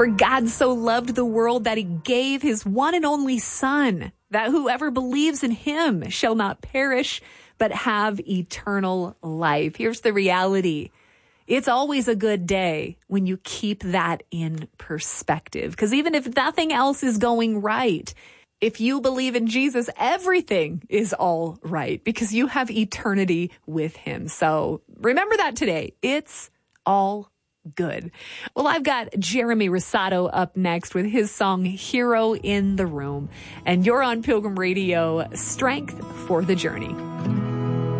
For God so loved the world that he gave his one and only Son, that whoever believes in him shall not perish, but have eternal life. Here's the reality. It's always a good day when you keep that in perspective. Because even if nothing else is going right, if you believe in Jesus, everything is all right because you have eternity with him. So remember that today. It's all good. Well, I've got Jeremy Rosado up next with his song Hero in the Room. And you're on Pilgrim Radio, Strength for the Journey.